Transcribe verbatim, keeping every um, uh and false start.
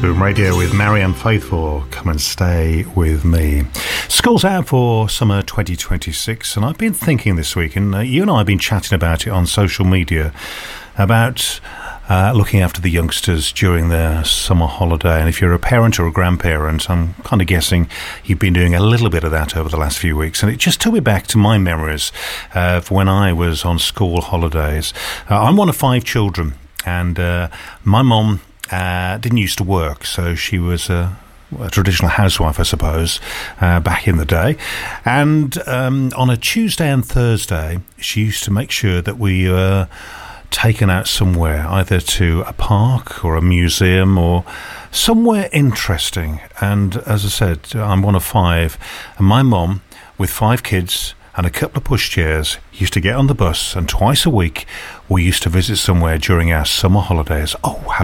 Boom Radio with Marianne Faithfull. Come and stay with me. School's out for summer twenty twenty-six, and I've been thinking this week, and uh, you and I have been chatting about it on social media, about uh, looking after the youngsters during their summer holiday. And if you're a parent or a grandparent, I'm kind of guessing you've been doing a little bit of that over the last few weeks. And it just took me back to my memories of when I was on school holidays. Uh, I'm one of five children, and uh, my mum Uh, didn't used to work, so she was a, a traditional housewife, I suppose, uh, back in the day. And um, on a Tuesday and Thursday, she used to make sure that we were taken out somewhere, either to a park or a museum or somewhere interesting. And as I said, I'm one of five, and my mum, with five kids and a couple of pushchairs, used to get on the bus, and twice a week we used to visit somewhere during our summer holidays. Oh,